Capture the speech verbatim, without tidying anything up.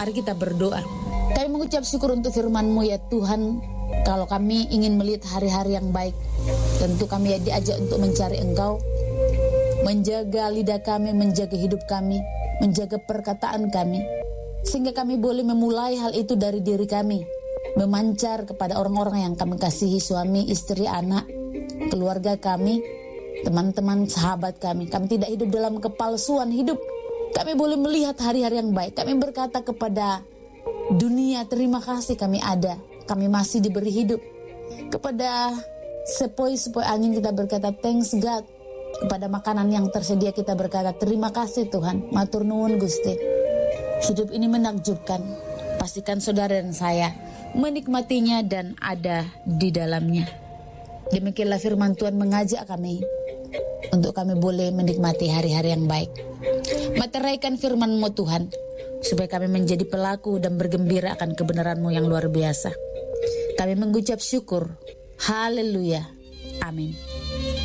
Mari kita berdoa. Kami mengucap syukur untuk firman-Mu ya Tuhan. Kalau kami ingin melihat hari-hari yang baik, tentu kami diajak untuk mencari Engkau, menjaga lidah kami, menjaga hidup kami, menjaga perkataan kami, sehingga kami boleh memulai hal itu dari diri kami, memancar kepada orang-orang yang kami kasihi, suami, istri, anak, keluarga kami, teman-teman, sahabat kami. Kami tidak hidup dalam kepalsuan hidup. Kami boleh melihat hari-hari yang baik. Kami berkata kepada dunia, terima kasih kami ada, kami masih diberi hidup. Kepada sepoi-sepoi angin kita berkata thanks God. Kepada makanan yang tersedia kita berkata terima kasih Tuhan, matur nuwun Gusti. Hidup ini menakjubkan. Pastikan saudara dan saya menikmatinya dan ada di dalamnya. Demikianlah firman Tuhan mengajak kami untuk kami boleh menikmati hari-hari yang baik. Materaikan firman-Mu Tuhan, supaya kami menjadi pelaku dan bergembira akan kebenaran-Mu yang luar biasa. Kami mengucap syukur. Haleluya. Amin.